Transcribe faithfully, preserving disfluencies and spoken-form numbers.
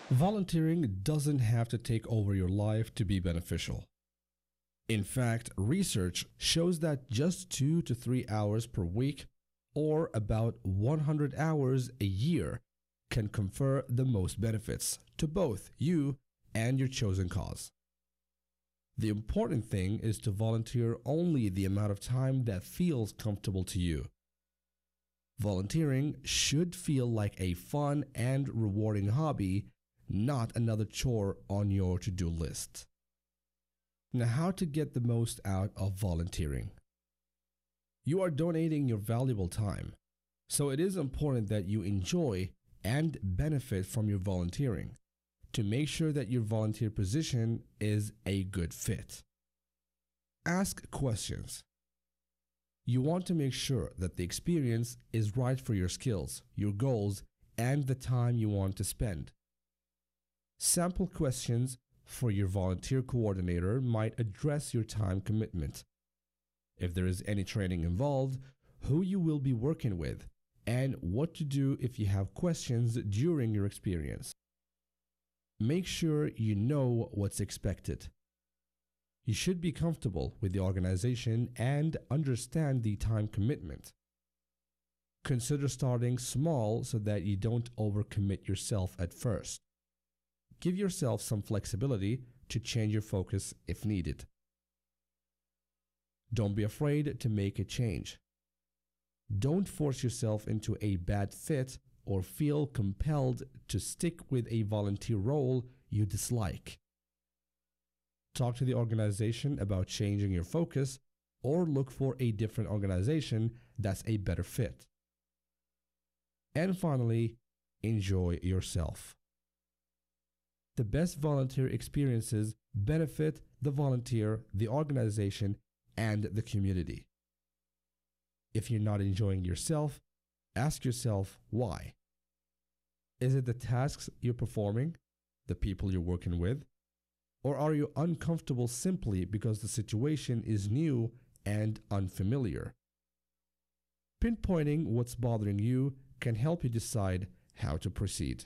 Volunteering doesn't have to take over your life to be beneficial. In fact, research shows that just two to three hours per week, or about one hundred hours a year, can confer the most benefits to both you and your chosen cause. The important thing is to volunteer only the amount of time that feels comfortable to you. Volunteering should feel like a fun and rewarding hobby, not another chore on your to-do list. Now, how to get the most out of volunteering? You are donating your valuable time, so it is important that you enjoy and benefit from your volunteering to make sure that your volunteer position is a good fit. Ask questions. You want to make sure that the experience is right for your skills, your goals, and the time you want to spend. Sample questions for your volunteer coordinator might address your time commitment. If there is any training involved, who you will be working with, and what to do if you have questions during your experience. Make sure you know what's expected. You should be comfortable with the organization and understand the time commitment. Consider starting small so that you don't overcommit yourself at first. Give yourself some flexibility to change your focus if needed. Don't be afraid to make a change. Don't force yourself into a bad fit or feel compelled to stick with a volunteer role you dislike. Talk to the organization about changing your focus or look for a different organization that's a better fit. And finally, enjoy yourself. The best volunteer experiences benefit the volunteer, the organization, and the community. If you're not enjoying yourself, ask yourself why. Is it the tasks you're performing, the people you're working with, or are you uncomfortable simply because the situation is new and unfamiliar? Pinpointing what's bothering you can help you decide how to proceed.